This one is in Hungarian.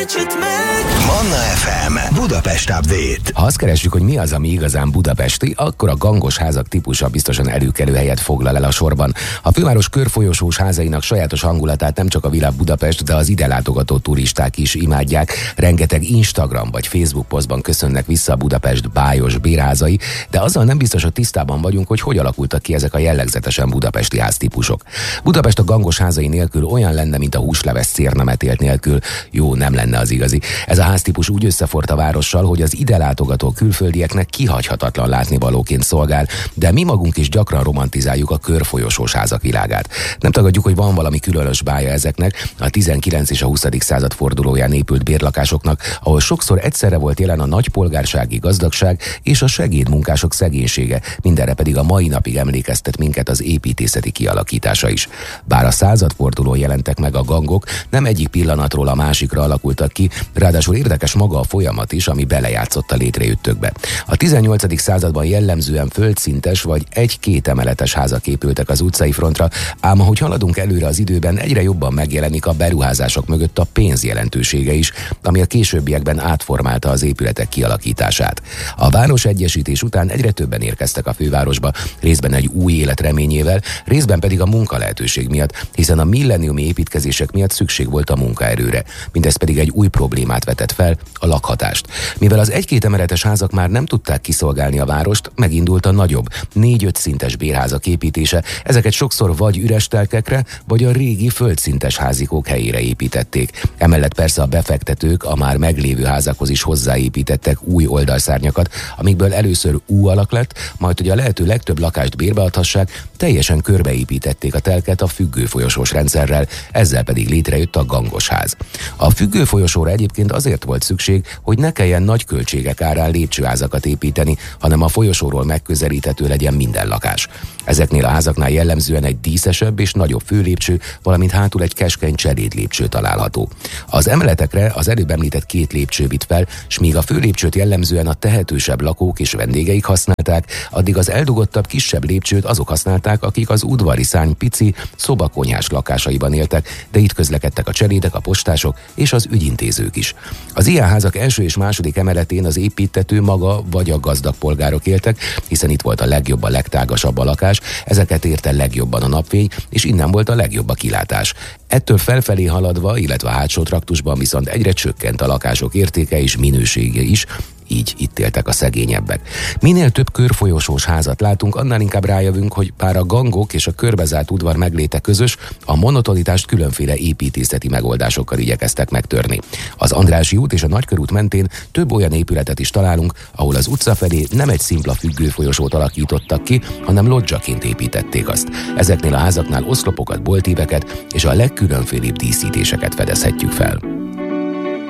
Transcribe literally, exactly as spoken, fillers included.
kicsit meg. Manna ef em Budapest Update. Ha azt keresjük, hogy mi az, ami igazán budapesti, akkor a gangos házak típusa biztosan előkelő helyet foglal el a sorban. A főváros körfolyosós házainak sajátos hangulatát nem csak a Világ Budapest, de az ide látogató turisták is imádják. Rengeteg Instagram vagy Facebook posztban köszönnek vissza a Budapest bájos bérházai, de azzal nem biztos, hogy tisztában vagyunk, hogy hogy alakultak ki ezek a jellegzetesen budapesti háztípusok. Budapest a gangos házai nélkül olyan lenne, mint a húsleves szérnametélt nélkül. Jó, nem lenne az igazi. Ez a háztípus úgy összefort a várossal, hogy az ide látogató külföldieknek kihagyhatatlan látnivalóként szolgál, de mi magunk is gyakran romantizáljuk a körfolyosós házak világát. Nem tagadjuk, hogy van valami különös bája ezeknek, a tizenkilencedik és a huszadik század fordulóján épült bérlakásoknak, ahol sokszor egyszerre volt jelen a nagypolgársági gazdagság és a segédmunkások szegénysége, mindenre pedig a mai napig emlékeztet minket az építészeti kialakítása is. Bár a századfordulón jelentek meg a gangok, nem egyik pillanatról a másikra alakultak ki, ráadásul érdekes maga a folyamat is, ami belejátszott a létrejöttükbe. A tizennyolcadik században jellemzően földszintes vagy egy-két emeletes házak épültek az utcai frontra, ám ahogy haladunk előre az időben, egyre jobban megjelenik a beruházások mögött a pénz jelentősége is, ami a későbbiekben átformálta az épületek kialakítását. A városegyesítés után egyre többen érkeztek a fővárosba, részben egy új élet reményével, részben pedig a munkalehetőség miatt, hiszen a milleniumi építkezések miatt szükség volt a munkaerőre. Mindez pedig egy új problémát vetett fel, a lakhatást. Mivel az egy-két emeletes házak már nem tudták kiszolgálni a várost, megindult a nagyobb, négy-öt szintes bérházak építése. Ezeket sokszor vagy üres telkekre, vagy a régi földszintes házikók helyére építették. Emellett persze a befektetők a már meglévő házakhoz is hozzáépítettek új oldalszárnyakat, amikből először U alak lett, majd hogy a lehető legtöbb lakást bérbeadhassák, teljesen körbeépítették a telket a függőfolyosós rendszerrel, ezzel pedig létrejött a gangos ház. A függőfolyosóra egyébként azért volt szükség, hogy ne kelljen nagy költségek árán lépcsőházakat építeni, hanem a folyosóról megközelíthető legyen minden lakás. Ezeknél a házaknál jellemzően egy díszesebb és nagyobb főlépcső, valamint hátul egy keskeny cselédlépcső található. Az emeletekre az előbb említett két lépcső vitt fel, s míg a főlépcsőt jellemzően a tehetősebb lakók és vendégeik használták, addig az eldugottabb kisebb lépcsőt azok használták, akik az udvari szárny pici, szobakonyhás lakásaiban éltek, de itt közlekedtek a cselédek, a postások és az ügyintézők is. Az ilyen házak első és második emeletén az építtető maga vagy a gazdag polgárok éltek, hiszen itt volt a legjobb, a legtágasabb a lakás, ezeket érte legjobban a napfény, és innen volt a legjobb a kilátás. Ettől felfelé haladva, illetve a hátsó traktusban viszont egyre csökkent a lakások értéke és minősége is, így itt éltek a szegényebbek. Minél több körfolyosós házat látunk, annál inkább rájövünk, hogy bár a gangok és a körbezárt udvar megléte közös, a monotonitást különféle építészeti megoldásokkal igyekeztek megtörni. Az Andrássy út és a Nagykörút mentén több olyan épületet is találunk, ahol az utca felé nem egy szimpla függőfolyosót alakítottak ki, hanem lodzsaként építették azt. Ezeknél a házaknál oszlopokat, boltíveket és a legkülönfélébb díszítéseket fedezhetjük fel.